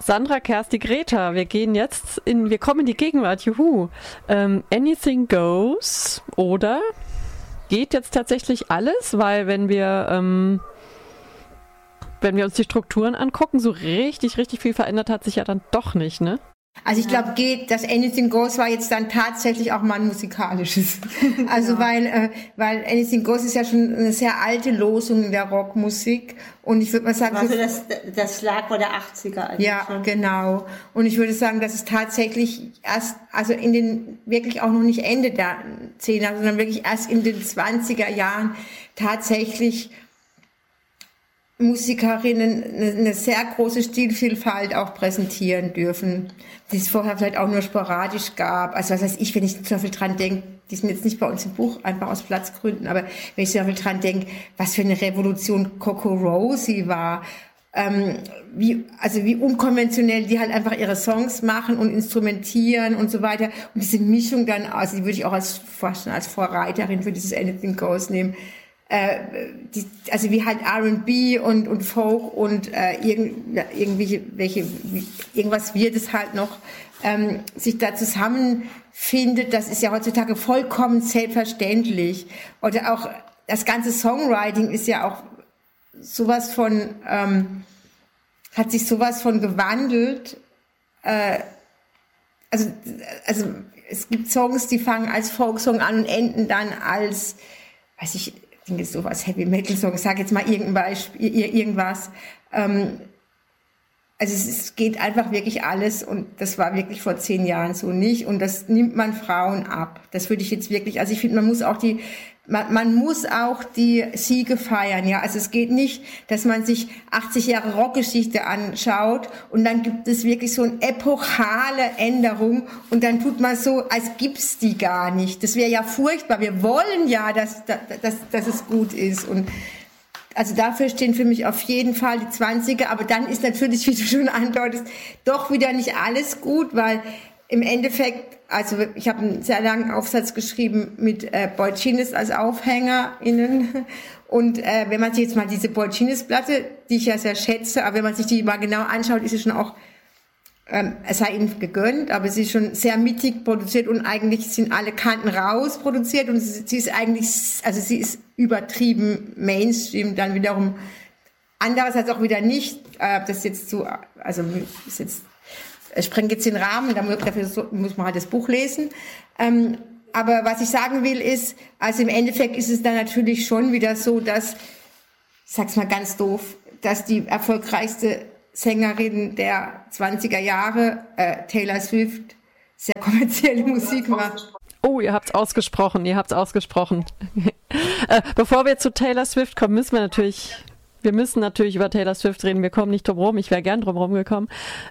Sandra, Kersti, Greta, wir kommen in die Gegenwart, juhu. Anything goes oder geht jetzt tatsächlich alles? Weil wenn wir uns die Strukturen angucken, so richtig viel verändert hat sich ja dann doch nicht, ne? Also ich glaube, das Anything Goes war jetzt dann tatsächlich auch mal ein musikalisches. Also weil Anything Goes ist ja schon eine sehr alte Losung in der Rockmusik. Und ich würde mal sagen... Also das lag bei der 80er eigentlich. Ja, genau. Und ich würde sagen, dass es tatsächlich erst, also in den, wirklich auch noch nicht Ende der 10er, sondern wirklich erst in den 20er Jahren tatsächlich Musikerinnen eine sehr große Stilvielfalt auch präsentieren dürfen, die es vorher vielleicht auch nur sporadisch gab. Also was weiß ich, wenn ich so viel dran denke, die sind jetzt nicht bei uns im Buch, einfach aus Platzgründen, aber wenn ich so viel dran denke, was für eine Revolution Coco Rosie war, wie unkonventionell die halt einfach ihre Songs machen und instrumentieren und so weiter. Und diese Mischung dann, also die würde ich auch fast schon als Vorreiterin für dieses Anything Goes nehmen. Also wie halt R&B und Folk und irgendwas Weirdes halt noch sich da zusammenfindet, das ist ja heutzutage vollkommen selbstverständlich. Oder auch das ganze Songwriting ist ja auch sowas von, hat sich sowas von gewandelt. Also es gibt Songs, die fangen als Folksong an und enden dann als, weiß ich denke so was Heavy Metal Song, ich sage jetzt mal irgendwas. Also es geht einfach wirklich alles und das war wirklich vor 10 Jahren so nicht und das nimmt man Frauen ab. Das würde ich jetzt wirklich, also ich finde, man muss auch die Siege feiern, ja. Also es geht nicht, dass man sich 80 Jahre Rockgeschichte anschaut und dann gibt es wirklich so eine epochale Änderung und dann tut man so, als gibt's die gar nicht. Das wäre ja furchtbar. Wir wollen ja, dass es gut ist und also dafür stehen für mich auf jeden Fall die 20er, aber dann ist natürlich, wie du schon andeutest, doch wieder nicht alles gut, weil im Endeffekt, also ich habe einen sehr langen Aufsatz geschrieben mit Boy Genius als AufhängerInnen und wenn man sich jetzt mal diese Boy Genius Platte, die ich ja sehr schätze, aber wenn man sich die mal genau anschaut, ist sie schon auch, es sei ihnen gegönnt, aber sie ist schon sehr mittig produziert und eigentlich sind alle Kanten raus produziert und sie ist eigentlich, also sie ist übertrieben Mainstream, dann wiederum andererseits auch wieder nicht, das jetzt so, also ist jetzt sprengt jetzt den Rahmen, dafür muss man halt das Buch lesen. Aber was ich sagen will ist, also im Endeffekt ist es dann natürlich schon wieder so, dass, ich sag's mal ganz doof, dass die erfolgreichste Sängerin der 20er Jahre, Taylor Swift, sehr kommerzielle Musik macht. Oh, ihr habt's ausgesprochen. Bevor wir zu Taylor Swift kommen, wir müssen natürlich über Taylor Swift reden. Wir kommen nicht drum rum. Ich wäre gern drum rumgekommen.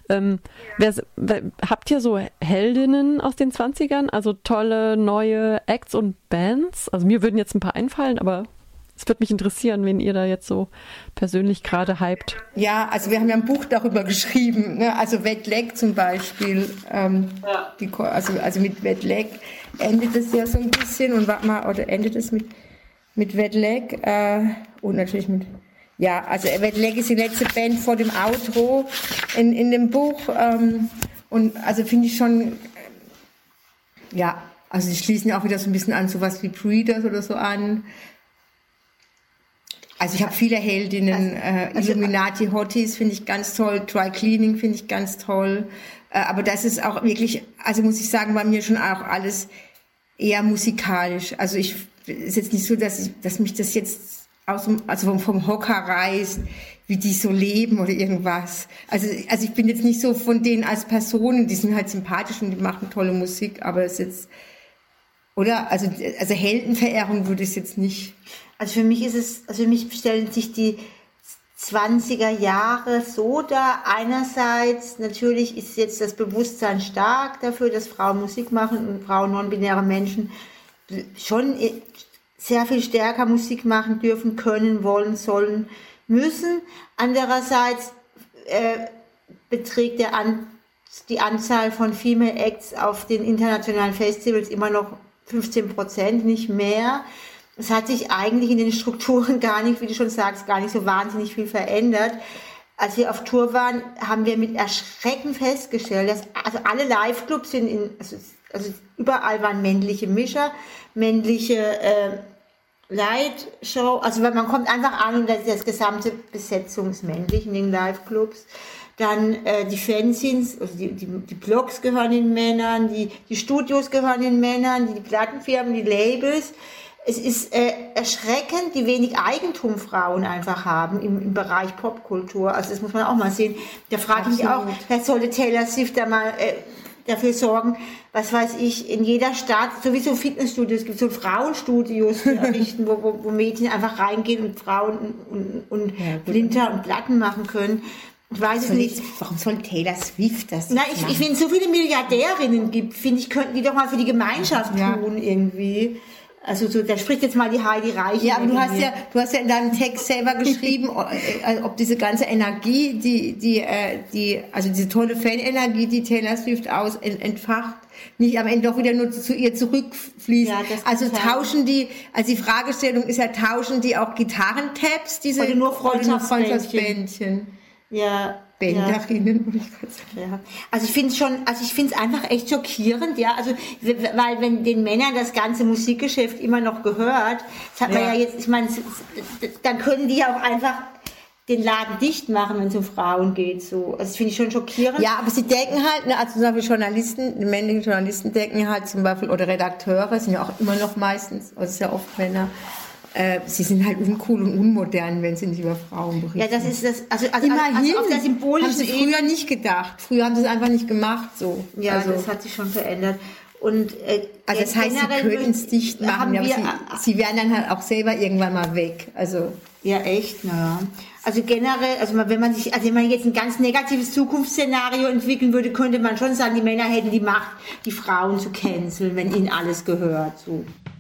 Habt ihr so Heldinnen aus den 20ern? Also tolle neue Acts und Bands? Also mir würden jetzt ein paar einfallen, aber es würde mich interessieren, wen ihr da jetzt so persönlich gerade hypt. Ja, also wir haben ja ein Buch darüber geschrieben. Ne? Also Wet Leg zum Beispiel. Also mit Wet Leg endet es ja so ein bisschen. Und oder endet es mit Wet Leg und natürlich mit... Ja, also Wet Leg ist die letzte Band vor dem Outro in dem Buch und also finde ich schon, ja, also die schließen ja auch wieder so ein bisschen an sowas wie Breeders oder so an. Also ich habe viele Heldinnen, Illuminati Hotties finde ich ganz toll, Dry Cleaning finde ich ganz toll, aber das ist auch wirklich, also muss ich sagen, bei mir schon auch alles eher musikalisch. Also ist jetzt nicht so, dass mich das jetzt vom Hocker reißt, wie die so leben oder irgendwas. Also ich bin jetzt nicht so von denen als Personen, die sind halt sympathisch und die machen tolle Musik, aber es ist jetzt, oder? Also Heldenverehrung würde ich jetzt nicht. Also für mich stellen sich die 20er Jahre so dar. Einerseits natürlich ist jetzt das Bewusstsein stark dafür, dass Frauen Musik machen und Frauen non-binäre Menschen schon sehr viel stärker Musik machen dürfen, können, wollen, sollen, müssen. Andererseits beträgt die Anzahl von Female Acts auf den internationalen Festivals immer noch 15%, nicht mehr. Es hat sich eigentlich in den Strukturen gar nicht, wie du schon sagst, gar nicht so wahnsinnig viel verändert. als wir auf Tour waren, haben wir mit Erschrecken festgestellt, dass also alle Live-Clubs sind also überall waren männliche Mischer, männliche Lightshow, also man kommt einfach an und das gesamte Besetzung ist männlich in den Live-Clubs. Dann die Fanzines, also die Blogs gehören den Männern, die Studios gehören den Männern, die Plattenfirmen, die Labels. Es ist erschreckend, wie wenig Eigentum Frauen einfach haben im Bereich Popkultur. Also das muss man auch mal sehen. Da frage ich mich auch, vielleicht sollte Taylor Swift da mal dafür sorgen, was weiß ich, in jeder Stadt, sowieso Fitnessstudios, gibt so Frauenstudios errichten, wo Mädchen einfach reingehen und Frauen und Flinter und Platten machen können. Ich weiß es nicht. Warum soll Taylor Swift das machen? Ich finde, es so viele Milliardärinnen gibt, finde ich, könnten die doch mal für die Gemeinschaft tun irgendwie. Also so, da spricht jetzt mal die Heidi Reich. Ja, aber du hast ja in deinem Text selber geschrieben, ob diese ganze Energie, also diese tolle Fanenergie, die Taylor Swift entfacht, nicht am Ende doch wieder nur zu ihr zurückfließt. Ja, also tauschen die, also die Fragestellung ist ja, tauschen die auch Gitarrentabs, diese oder nur Freundschaftsbändchen? Ja. Bänderinnen, würde ich gerade sagen. Ja. Also ich finde es einfach echt schockierend, ja. Also, weil wenn den Männern das ganze Musikgeschäft immer noch gehört, das hat man ja jetzt, ich meine, dann können die ja auch einfach den Laden dicht machen, wenn es um Frauen geht, so. Also das finde ich schon schockierend. Ja, aber sie denken halt, ne, also zum Beispiel Journalisten, die männlichen Journalisten denken halt zum Beispiel, oder Redakteure, sind ja auch immer noch meistens, also sehr oft Männer, sie sind halt uncool und unmodern, wenn sie nicht über Frauen berichten. Ja, das ist das, also immerhin, auf der symbolischen haben sie früher nicht gedacht. Früher haben sie es einfach nicht gemacht, so. Ja, also, das hat sich schon verändert. Und, also das heißt, sie können es dicht machen, aber sie werden dann halt auch selber irgendwann mal weg, also. Ja, echt, naja. Also generell, also wenn man jetzt ein ganz negatives Zukunftsszenario entwickeln würde, könnte man schon sagen, die Männer hätten die Macht, die Frauen zu canceln, wenn ihnen alles gehört, so.